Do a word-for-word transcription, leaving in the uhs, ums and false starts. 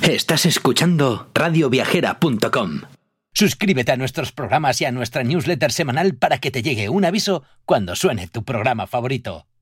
Estás escuchando radio viajera punto com. Suscríbete a nuestros programas y a nuestra newsletter semanal para que te llegue un aviso cuando suene tu programa favorito.